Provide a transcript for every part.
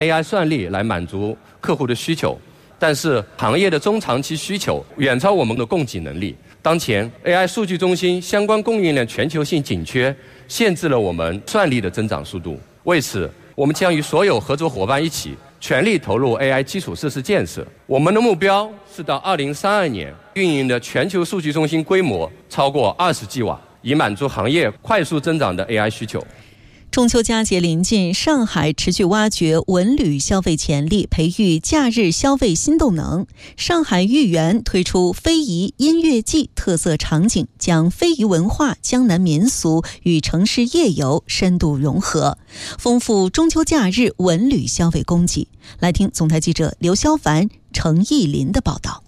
AI 算力来满足客户的需求，但是行业的中长期需求远超我们的供给能力。当前 AI 数据中心相关供应链全球性紧缺，限制了我们算力的增长速度。为此，我们将与所有合作伙伴一起全力投入 AI 基础设施建设。我们的目标是到2032年，运营的全球数据中心规模超过20 G 瓦，以满足行业快速增长的 AI 需求。 中秋佳节临近，上海持续挖掘文旅消费潜力，培育假日消费新动能。上海豫园推出非遗音乐季特色场景，将非遗文化、江南民俗与城市夜游深度融合，丰富中秋假日文旅消费供给。来听总台记者刘肖凡、程艺林的报道。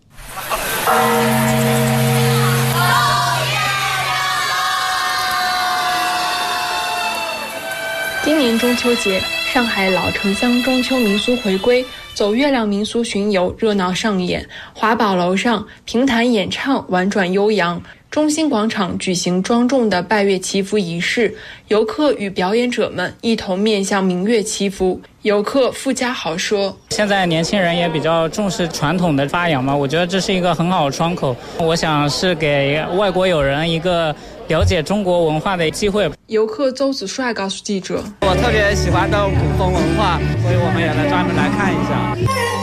今年中秋节，上海老城乡中秋民俗回归，走月亮民俗巡游热闹上演。华宝楼上评弹演唱婉转悠扬，中心广场举行庄重的拜月祈福仪式，游客与表演者们一同面向明月祈福。游客傅家豪说：“ 现在年轻人也比较重视传统的发扬嘛，我觉得这是一个很好的窗口。我想是给外国友人一个了解中国文化的机会。” 游客邹子帅告诉记者：“ 我特别喜欢的古风文化，所以我们也来专门来看一下。”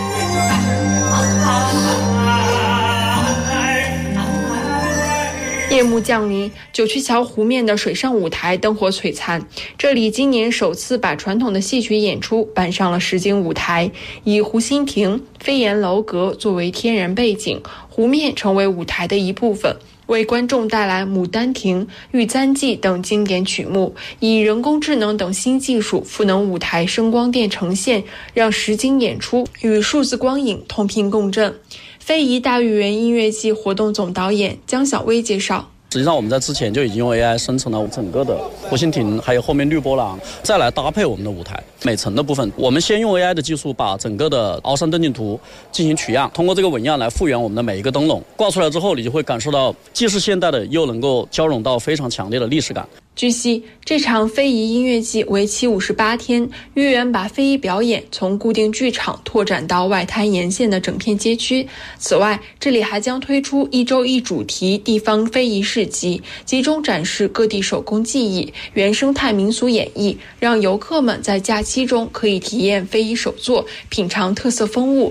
夜幕降临，九曲桥湖面的水上舞台灯火璀璨。这里今年首次把传统的戏曲演出搬上了实景舞台，以湖心亭、飞檐楼阁作为天然背景，湖面成为舞台的一部分，为观众带来《牡丹亭》《玉簪记》等经典曲目，以人工智能等新技术赋能舞台声光电呈现，让实景演出与数字光影同频共振。非遗大豫园音乐季活动总导演江小薇介绍， 实际上我们在之前就已经用 AI 生成了整个的湖心亭，还有后面绿波廊，再来搭配我们的舞台每层的部分。我们先用 AI 的技术把整个的鳌山灯镜图进行取样，通过这个纹样来复原我们的每一个灯笼，挂出来之后你就会感受到既是现代的，又能够交融到非常强烈的历史感。 据悉，这场非遗音乐季为期58天，豫园把非遗表演从固定剧场拓展到外滩沿线的整片街区。此外，这里还将推出一周一主题地方非遗市集，集中展示各地手工技艺、原生态民俗演绎，让游客们在假期中可以体验非遗手作，品尝特色风物。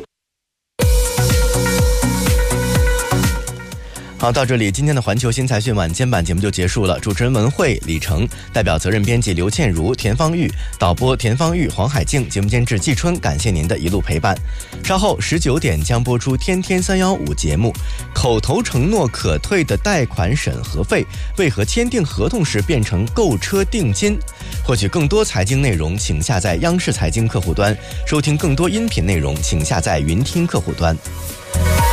好，到这里今天的环球新财讯晚间版节目就结束了。主持人文慧、李成，代表责任编辑刘倩茹、田方玉，导播田方玉、黄海静，节目监制季春，感谢您的一路陪伴。稍后19点将播出天天315节目，口头承诺可退的贷款审核费为何签订合同时变成购车定金？获取更多财经内容请下载央视财经客户端，收听更多音频内容请下载云听客户端。